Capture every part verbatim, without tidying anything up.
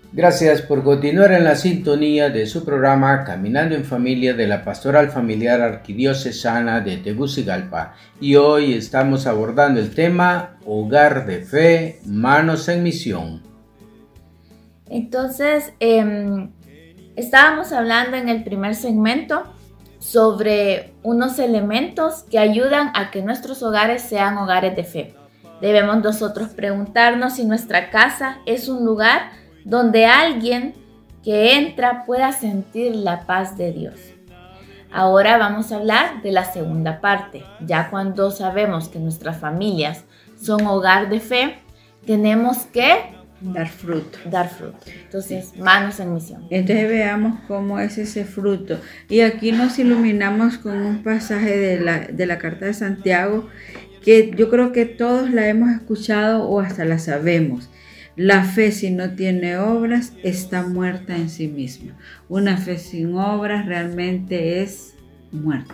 Gracias por continuar en la sintonía de su programa Caminando en Familia de la Pastoral Familiar Arquidiocesana de Tegucigalpa. Y hoy estamos abordando el tema Hogar de Fe, Manos en Misión. Entonces, eh, estábamos hablando en el primer segmento sobre unos elementos que ayudan a que nuestros hogares sean hogares de fe. Debemos nosotros preguntarnos si nuestra casa es un lugar donde alguien que entra pueda sentir la paz de Dios. Ahora vamos a hablar de la segunda parte. Ya cuando sabemos que nuestras familias son hogar de fe, tenemos que dar fruto. Dar fruto. Entonces, manos en misión. Entonces veamos cómo es ese fruto. Y aquí nos iluminamos con un pasaje de la, de la carta de Santiago que yo creo que todos la hemos escuchado o hasta la sabemos. La fe, si no tiene obras, está muerta en sí misma. Una fe sin obras realmente es muerta.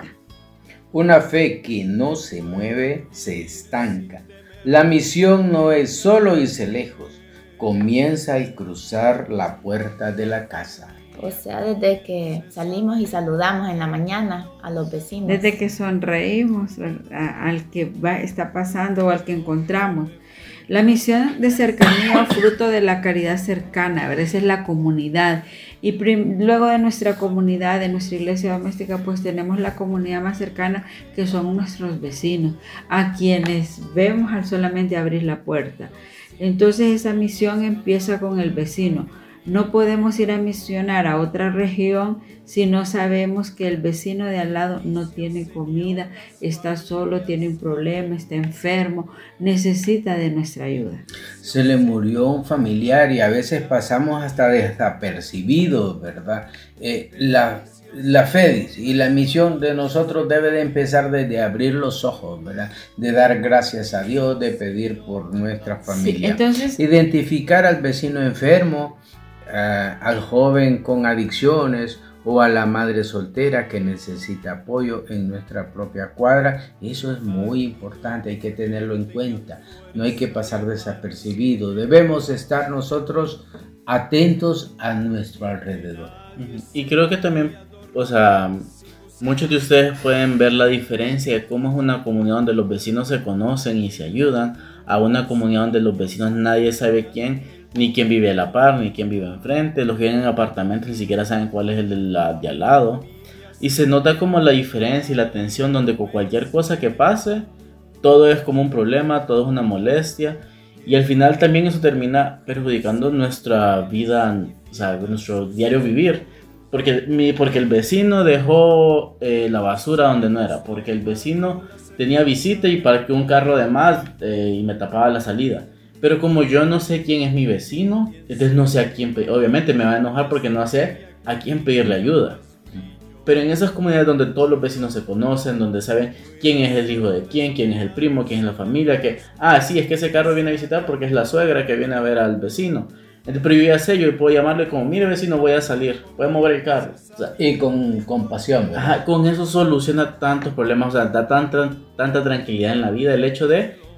Una fe que no se mueve se estanca. La misión no es solo irse lejos, comienza al cruzar la puerta de la casa. O sea, desde que salimos y saludamos en la mañana a los vecinos. Desde que sonreímos al que va, está pasando o al que encontramos. La misión de cercanía o fruto de la caridad cercana, ¿verdad? Esa es la comunidad. Y prim- luego de nuestra comunidad, de nuestra iglesia doméstica, pues tenemos la comunidad más cercana, que son nuestros vecinos, a quienes vemos al solamente abrir la puerta. Entonces esa misión empieza con el vecino. No podemos ir a misionar a otra región si no sabemos que el vecino de al lado no tiene comida, está solo, tiene un problema, está enfermo, necesita de nuestra ayuda. Se le murió un familiar y a veces pasamos hasta desapercibidos, ¿verdad? Eh, la, la fe y la misión de nosotros debe de empezar desde abrir los ojos, ¿verdad? De dar gracias a Dios, de pedir por nuestra familia. Sí, entonces, identificar al vecino enfermo, Uh, al joven con adicciones o a la madre soltera que necesita apoyo en nuestra propia cuadra. Eso es muy importante, hay que tenerlo en cuenta, no hay que pasar desapercibido, debemos estar nosotros atentos a nuestro alrededor. Y creo que también, o sea, muchos de ustedes pueden ver la diferencia de cómo es una comunidad donde los vecinos se conocen y se ayudan, a una comunidad donde los vecinos nadie sabe quién, ni quién vive a la par, ni quién vive enfrente. Los que viven en apartamentos ni siquiera saben cuál es el de, la, de al lado. Y se nota como la diferencia y la tensión, donde con cualquier cosa que pase, todo es como un problema, todo es una molestia. Y al final también eso termina perjudicando nuestra vida, o sea, nuestro diario vivir. Porque, porque el vecino dejó eh, la basura donde no era. Porque el vecino tenía visita y parqueó un carro de más eh, y me tapaba la salida. Pero como yo no sé quién es mi vecino, entonces no sé a quién pedir. Obviamente me va a enojar porque no sé a quién pedirle ayuda. Pero en esas comunidades donde todos los vecinos se conocen, donde saben quién es el hijo de quién, quién es el primo, quién es la familia, que, ah, sí, es que ese carro viene a visitar porque es la suegra que viene a ver al vecino. Entonces, pero yo ya sé, yo puedo llamarle como, mire vecino, voy a salir, voy a mover el carro. O sea, y con compasión, ¿verdad? Ajá, con eso soluciona tantos problemas, o sea, da tanta, tanta tranquilidad en la vida el hecho de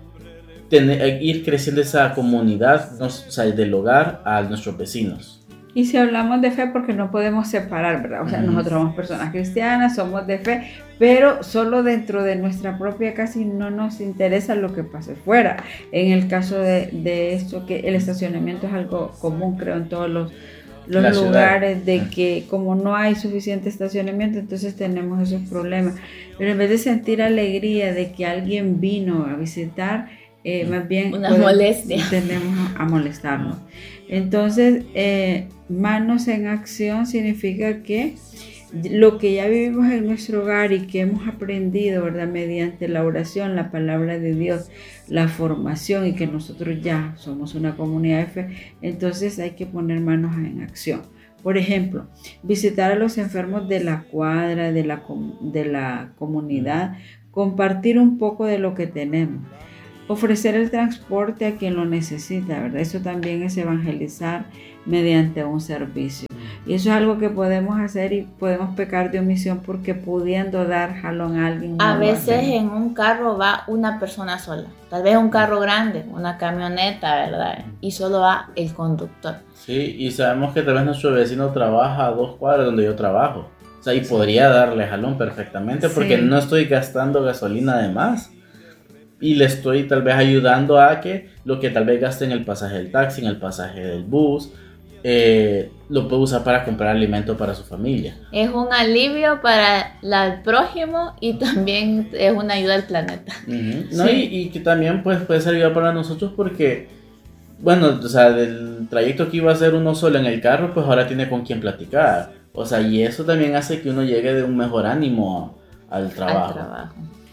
tener, ir creciendo esa comunidad, o sea, del hogar a nuestros vecinos. Y si hablamos de fe, porque no podemos separar, ¿verdad? O sea, uh-huh. Nosotros somos personas cristianas, somos de fe, pero solo dentro de nuestra propia casa y no nos interesa lo que pase fuera. En el caso de, de esto, que el estacionamiento es algo común, creo, en todos los, los lugares, de que como no hay suficiente estacionamiento, entonces tenemos esos problemas. Pero en vez de sentir alegría de que alguien vino a visitar, Eh, más bien una molestia, tenemos a molestarnos. Entonces, eh, manos en acción significa que lo que ya vivimos en nuestro hogar y que hemos aprendido, ¿verdad? Mediante la oración, la palabra de Dios, la formación, y que nosotros ya somos una comunidad de fe, entonces hay que poner manos en acción. Por ejemplo, visitar a los enfermos de la cuadra, de la, de la comunidad, compartir un poco de lo que tenemos. Ofrecer el transporte a quien lo necesita, ¿verdad? Eso también es evangelizar mediante un servicio. Y eso es algo que podemos hacer y podemos pecar de omisión porque pudiendo dar jalón a alguien. A no veces en un carro va una persona sola, tal vez un carro grande, una camioneta, ¿verdad? Y solo va el conductor. Sí, y sabemos que tal vez nuestro vecino trabaja a dos cuadras donde yo trabajo. O sea, y podría darle jalón perfectamente porque sí. No estoy gastando gasolina de más. Y le estoy tal vez ayudando a que lo que tal vez gaste en el pasaje del taxi, en el pasaje del bus, eh, lo puede usar para comprar alimento para su familia. Es un alivio para la, el prójimo y también es una ayuda al planeta. Uh-huh. No, sí. y, y que también pues, puede ser ayuda para nosotros porque, bueno, o sea, del trayecto que iba a hacer uno solo en el carro, pues ahora tiene con quién platicar. O sea, y eso también hace que uno llegue de un mejor ánimo al trabajo. Al trabajo.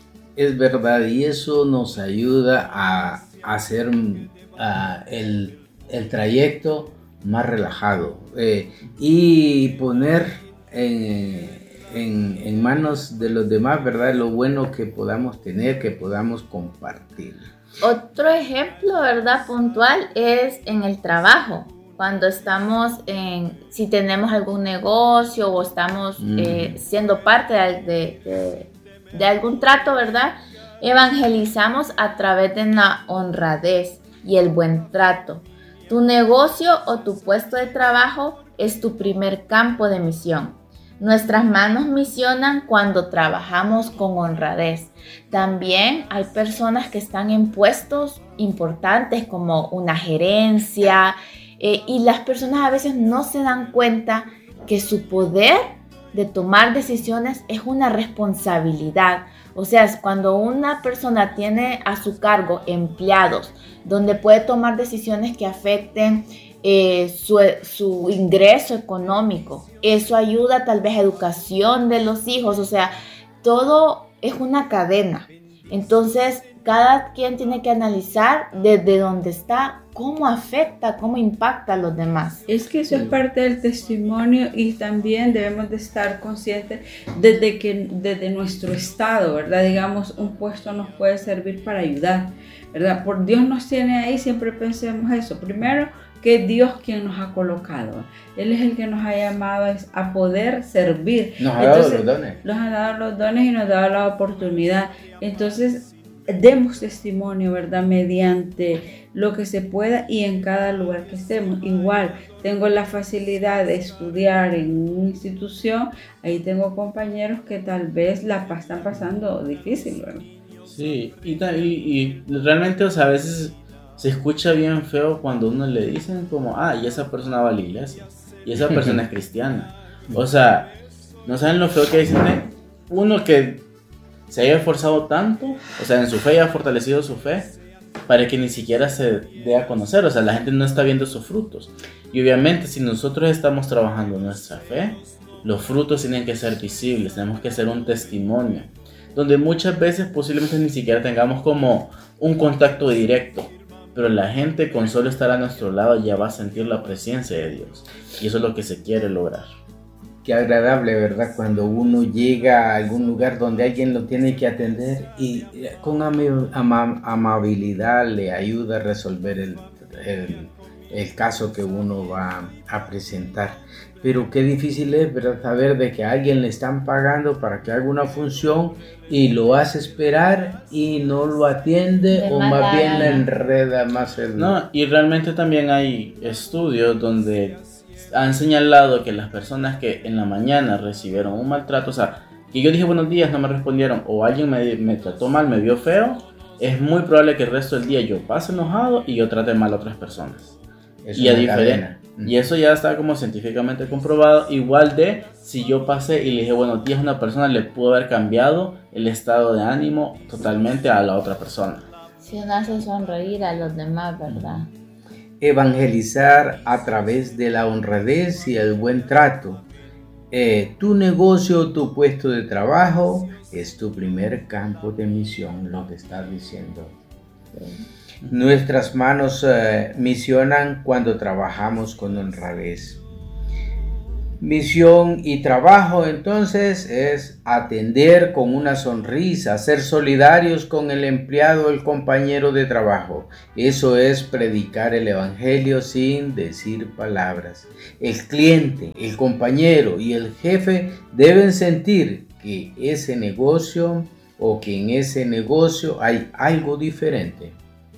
Es verdad, y eso nos ayuda a hacer uh, el, el trayecto más relajado eh, y poner en, en, en manos de los demás, ¿verdad? Lo bueno que podamos tener, que podamos compartir. Otro ejemplo, ¿verdad? Puntual es en el trabajo. Cuando estamos en, si tenemos algún negocio o estamos mm. eh, siendo parte de, de, de algún trato, ¿verdad? Evangelizamos a través de la honradez y el buen trato. Tu negocio o tu puesto de trabajo es tu primer campo de misión. Nuestras manos misionan cuando trabajamos con honradez. También hay personas que están en puestos importantes como una gerencia eh, y las personas a veces no se dan cuenta que su poder de tomar decisiones es una responsabilidad. O sea, es cuando una persona tiene a su cargo empleados, donde puede tomar decisiones que afecten eh, su, su ingreso económico. Eso ayuda tal vez a educación de los hijos. O sea, todo es una cadena. Entonces, cada quien tiene que analizar desde dónde está, cómo afecta, cómo impacta a los demás. Es que eso es parte del testimonio y también debemos de estar conscientes desde que desde nuestro estado, ¿verdad? Digamos, un puesto nos puede servir para ayudar, ¿verdad? Por Dios nos tiene ahí, siempre pensemos eso. Primero, que es Dios quien nos ha colocado. Él es el que nos ha llamado a poder servir. Nos ha dado los dones. Nos ha dado los dones y nos ha dado la oportunidad. Entonces, demos testimonio, ¿verdad? Mediante lo que se pueda y en cada lugar que estemos. Igual, tengo la facilidad de estudiar en una institución, ahí tengo compañeros que tal vez la están pasando difícil, ¿verdad? Sí, y, y, y realmente, o sea, a veces se escucha bien feo cuando uno le dicen como, ah, y esa persona va a la iglesia, y esa persona es cristiana. O sea, no saben lo feo que dicen, ¿eh? Uno que se haya esforzado tanto, o sea, en su fe haya fortalecido su fe, para que ni siquiera se dé a conocer, o sea, la gente no está viendo sus frutos. Y obviamente, si nosotros estamos trabajando nuestra fe, los frutos tienen que ser visibles, tenemos que ser un testimonio, donde muchas veces posiblemente ni siquiera tengamos como un contacto directo, pero la gente con solo estar a nuestro lado ya va a sentir la presencia de Dios, y eso es lo que se quiere lograr. Qué agradable, ¿verdad? Cuando uno llega a algún lugar donde alguien lo tiene que atender y con am- am- amabilidad le ayuda a resolver el, el, el caso que uno va a presentar. Pero qué difícil es, ¿verdad? Saber de que a alguien le están pagando para que haga una función y lo hace esperar y no lo atiende de o más bien la enreda más. El... No, y realmente también hay estudios donde han señalado que las personas que en la mañana recibieron un maltrato, o sea, que yo dije buenos días, no me respondieron, o alguien me, me trató mal, me vio feo, es muy probable que el resto del día yo pase enojado y yo trate mal a otras personas. Es y, a diferen- y eso ya está como científicamente comprobado, igual de si yo pasé y le dije buenos días a una persona, le pudo haber cambiado el estado de ánimo totalmente a la otra persona. Si uno hace sonreír a los demás, ¿verdad? Evangelizar a través de la honradez y el buen trato. Eh, tu negocio, tu puesto de trabajo es tu primer campo de misión, lo que estás diciendo. Sí. Nuestras manos eh, misionan cuando trabajamos con honradez. Misión y trabajo entonces es atender con una sonrisa, ser solidarios con el empleado, el compañero de trabajo. Eso es predicar el evangelio sin decir palabras. El cliente, el compañero y el jefe deben sentir que ese negocio o que en ese negocio hay algo diferente.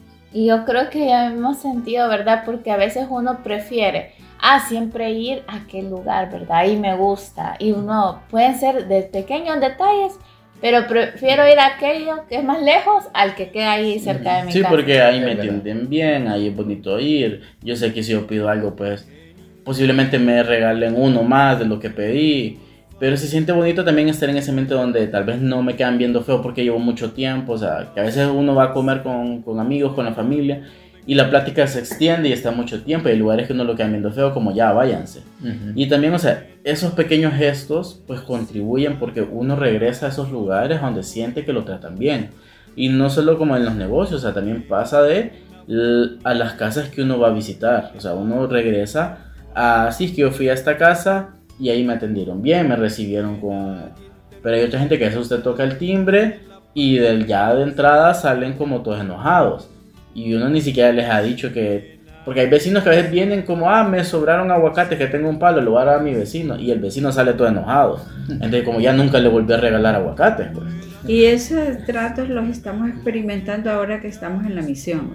Y yo creo que ya hemos sentido, ¿verdad? Porque a veces uno prefiere a siempre ir a aquel lugar, ¿verdad? Ahí me gusta. Y uno, pueden ser de pequeños detalles, pero prefiero ir a aquello que es más lejos al que queda ahí cerca de mi sí, casa. Sí, porque ahí me atienden bien, ahí es bonito ir. Yo sé que si yo pido algo, pues posiblemente me regalen uno más de lo que pedí. Pero se siente bonito también estar en ese ambiente donde tal vez no me quedan viendo feo porque llevo mucho tiempo. O sea, que a veces uno va a comer con, con amigos, con la familia, y la plática se extiende y está mucho tiempo. Y hay lugares que uno lo quedan viendo feo como ya, váyanse. Uh-huh. Y también, o sea, esos pequeños gestos pues contribuyen porque uno regresa a esos lugares donde siente que lo tratan bien. Y no solo como en los negocios, o sea, también pasa de l- a las casas que uno va a visitar. O sea, uno regresa a, sí, es que yo fui a esta casa y ahí me atendieron bien, me recibieron con... Pero hay otra gente que a veces usted toca el timbre y del, ya de entrada salen como todos enojados. Y uno ni siquiera les ha dicho que... Porque hay vecinos que a veces vienen como, ah, me sobraron aguacates, que tengo un palo, lo voy a dar a mi vecino. Y el vecino sale todo enojado. Entonces como ya nunca le volvió a regalar aguacates, pues. Y esos tratos los estamos experimentando ahora que estamos en la misión.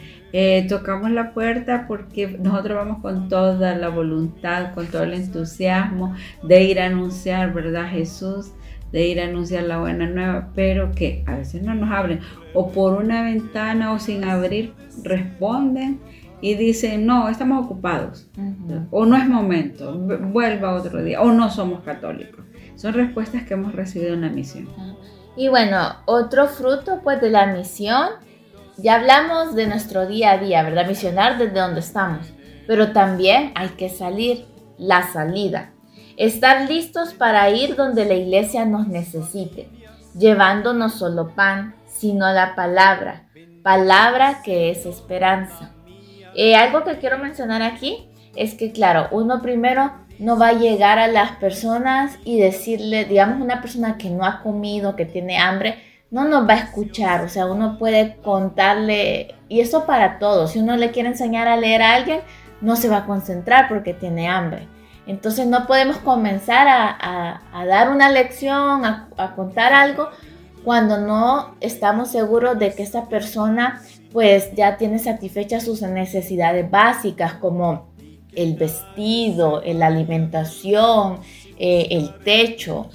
Eh, tocamos la puerta porque nosotros vamos con toda la voluntad, con todo el entusiasmo de ir a anunciar, ¿verdad, Jesús? De ir a anunciar la buena nueva, pero que a veces no nos abren, o por una ventana o sin abrir responden y dicen, no, estamos ocupados, uh-huh. o no es momento, vuelva otro día, o no somos católicos. Son respuestas que hemos recibido en la misión. Y bueno, otro fruto pues de la misión, ya hablamos de nuestro día a día, ¿verdad? Misionar desde donde estamos, pero también hay que salir, la salida. Estar listos para ir donde la iglesia nos necesite, llevando no solo pan, sino la palabra, palabra que es esperanza. Eh, algo que quiero mencionar aquí es que, claro, uno primero no va a llegar a las personas y decirle, digamos, una persona que no ha comido, que tiene hambre, no nos va a escuchar. O sea, uno puede contarle, y eso para todos, si uno le quiere enseñar a leer a alguien, no se va a concentrar porque tiene hambre. Entonces no podemos comenzar a, a, a dar una lección, a, a contar algo, cuando no estamos seguros de que esa persona pues ya tiene satisfechas sus necesidades básicas, como el vestido, la alimentación, eh, el techo.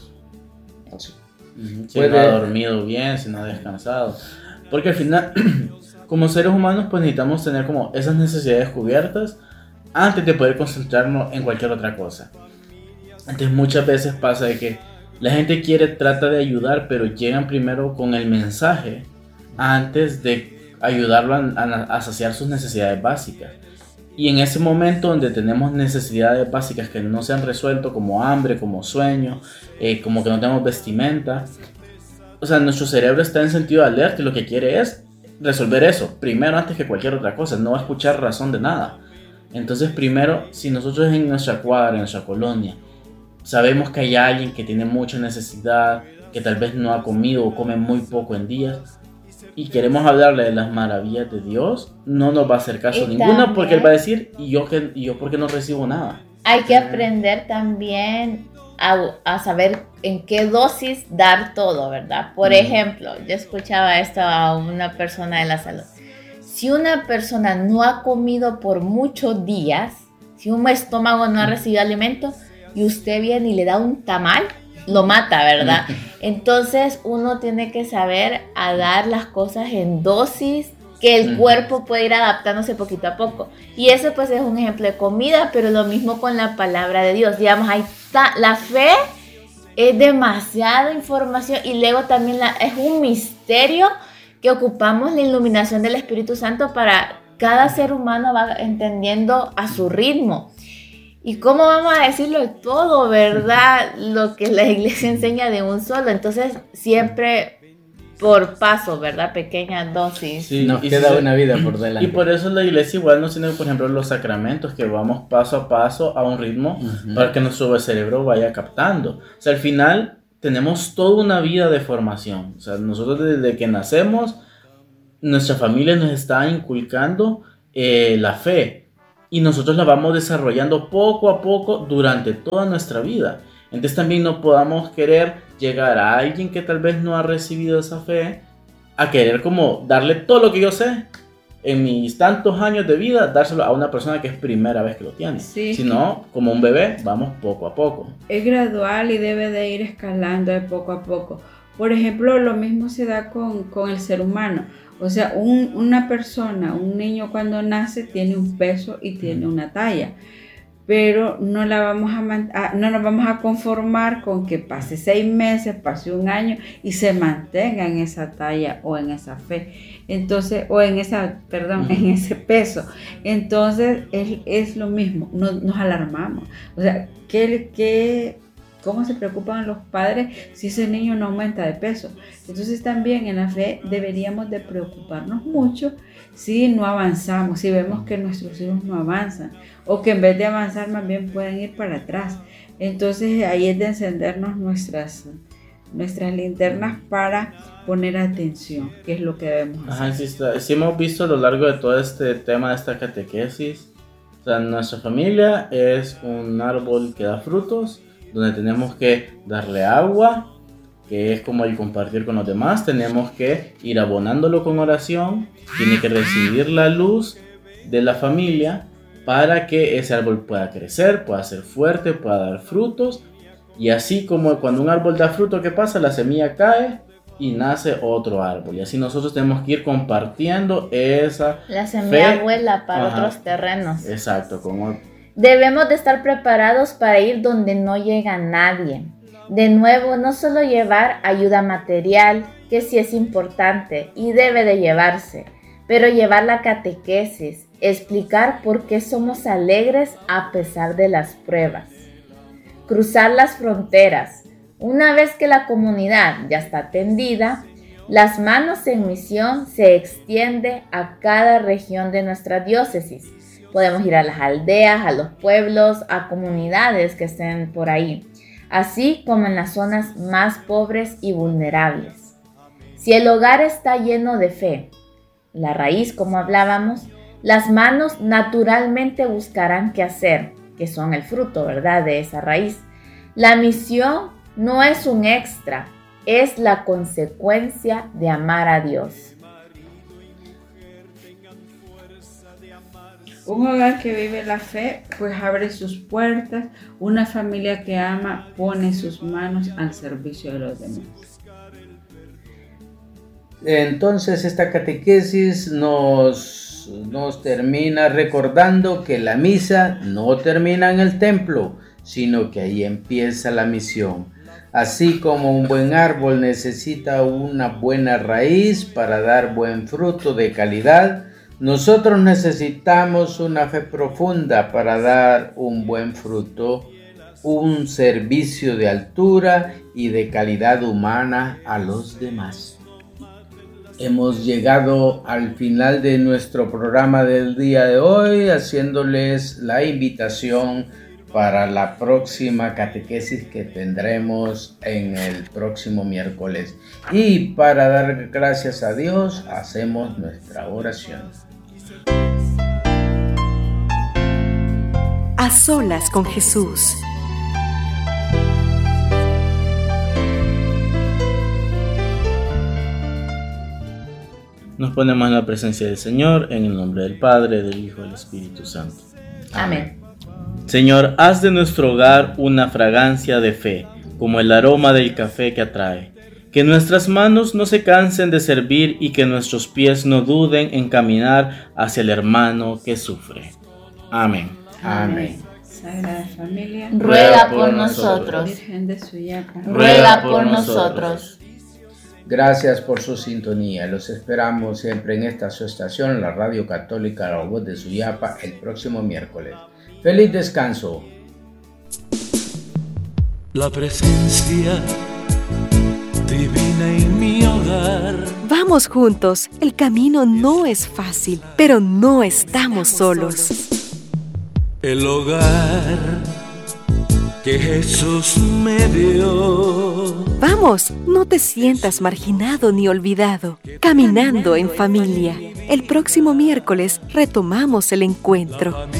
Si no ha dormido bien, si no ha descansado. Porque al final, como seres humanos, pues necesitamos tener como esas necesidades cubiertas antes de poder concentrarnos en cualquier otra cosa. Entonces muchas veces pasa de que la gente quiere, trata de ayudar, pero llegan primero con el mensaje antes de ayudarlo a, a, a saciar sus necesidades básicas. Y en ese momento donde tenemos necesidades básicas que no se han resuelto, como hambre, como sueño, eh, como que no tenemos vestimenta, o sea, nuestro cerebro está en sentido de alerta y lo que quiere es resolver eso, primero antes que cualquier otra cosa, no va a escuchar razón de nada. Entonces primero, si nosotros en nuestra cuadra, en nuestra colonia, sabemos que hay alguien que tiene mucha necesidad, que tal vez no ha comido o come muy poco en días, y queremos hablarle de las maravillas de Dios, no nos va a hacer caso ninguno, porque Él va a decir, ¿y yo, que, y yo por qué no recibo nada? Hay que aprender también a, a saber en qué dosis dar todo, ¿verdad? Por mm. ejemplo, yo escuchaba esto a una persona de la salud. Si una persona no ha comido por muchos días, si un estómago no ha recibido alimento y usted viene y le da un tamal, lo mata, ¿verdad? Entonces uno tiene que saber a dar las cosas en dosis que el cuerpo puede ir adaptándose poquito a poco. Y eso pues es un ejemplo de comida, pero lo mismo con la palabra de Dios. Digamos, ahí está, la fe es demasiada información y luego también la, es un misterio que ocupamos la iluminación del Espíritu Santo para cada ser humano va entendiendo a su ritmo. ¿Y cómo vamos a decirlo todo, verdad? Lo que la iglesia enseña de un solo. Entonces, siempre por paso, ¿verdad? Pequeña dosis. Sí, nos queda si una vida por delante. Y por eso la iglesia igual nos tiene, por ejemplo, los sacramentos, que vamos paso a paso a un ritmo uh-huh. para que nuestro cerebro vaya captando. O sea, al final tenemos toda una vida de formación. O sea, nosotros desde que nacemos, nuestra familia nos está inculcando eh, la fe. Y nosotros la vamos desarrollando poco a poco durante toda nuestra vida. Entonces también no podamos querer llegar a alguien que tal vez no ha recibido esa fe, a querer como darle todo lo que yo sé en mis tantos años de vida, dárselo a una persona que es primera vez que lo tiene. Sí. Sino, como un bebé, vamos poco a poco. Es gradual y debe de ir escalando de poco a poco. Por ejemplo, lo mismo se da con, con el ser humano. O sea, un, una persona, un niño cuando nace tiene un peso y tiene una talla, pero no, la vamos a, man- a, no nos vamos a conformar con que pase seis meses, pase un año y se mantenga en esa talla o en esa fe, entonces, o en esa, perdón, uh-huh. en ese peso. Entonces es, es lo mismo, nos, nos alarmamos. O sea, ¿qué, qué ¿Cómo se preocupan los padres si ese niño no aumenta de peso? Entonces también en la fe deberíamos de preocuparnos mucho si no avanzamos, si vemos que nuestros hijos no avanzan o que en vez de avanzar más bien pueden ir para atrás. Entonces ahí es de encendernos nuestras, nuestras linternas para poner atención, que es lo que debemos hacer. Ajá, sí, está. Sí hemos visto a lo largo de todo este tema de esta catequesis, o sea, nuestra familia es un árbol que da frutos, donde tenemos que darle agua, que es como el compartir con los demás, tenemos que ir abonándolo con oración, tiene que recibir la luz de la familia para que ese árbol pueda crecer, pueda ser fuerte, pueda dar frutos, y así como cuando un árbol da fruto, ¿qué pasa? La semilla cae y nace otro árbol, y así nosotros tenemos que ir compartiendo esa la semilla fe. Vuela para Ajá. otros terrenos. Exacto, como... Debemos de estar preparados para ir donde no llega nadie. De nuevo, no solo llevar ayuda material, que sí es importante y debe de llevarse, pero llevar la catequesis, explicar por qué somos alegres a pesar de las pruebas. Cruzar las fronteras. Una vez que la comunidad ya está tendida, las manos en misión se extiende a cada región de nuestra diócesis. Podemos ir a las aldeas, a los pueblos, a comunidades que estén por ahí, así como en las zonas más pobres y vulnerables. Si el hogar está lleno de fe, la raíz, como hablábamos, las manos naturalmente buscarán qué hacer, que son el fruto, ¿verdad?, de esa raíz. La misión no es un extra, es la consecuencia de amar a Dios. Un hogar que vive la fe, pues abre sus puertas. Una familia que ama pone sus manos al servicio de los demás. Entonces esta catequesis nos, nos termina recordando que la misa no termina en el templo, sino que ahí empieza la misión. Así como un buen árbol necesita una buena raíz para dar buen fruto de calidad, nosotros necesitamos una fe profunda para dar un buen fruto, un servicio de altura y de calidad humana a los demás. Hemos llegado al final de nuestro programa del día de hoy, haciéndoles la invitación para la próxima catequesis que tendremos en el próximo miércoles. Y para dar gracias a Dios, hacemos nuestra oración. A solas con Jesús. Nos ponemos en la presencia del Señor, en el nombre del Padre, del Hijo y del Espíritu Santo. Amén. Señor, haz de nuestro hogar una fragancia de fe, como el aroma del café que atrae. Que nuestras manos no se cansen de servir y que nuestros pies no duden en caminar hacia el hermano que sufre. Amén. Amén. Sagrada Familia, ruega por nosotros. Virgen de Suyapa, ruega por nosotros. Gracias por su sintonía. Los esperamos siempre en esta su estación, la Radio Católica La Voz de Suyapa, el próximo miércoles. ¡Feliz descanso! La presencia divina en mi hogar Vamos juntos, el camino no es fácil, pero no estamos solos. El hogar que Jesús me dio. Vamos, no te sientas marginado ni olvidado. Caminando en familia. El próximo miércoles retomamos el encuentro.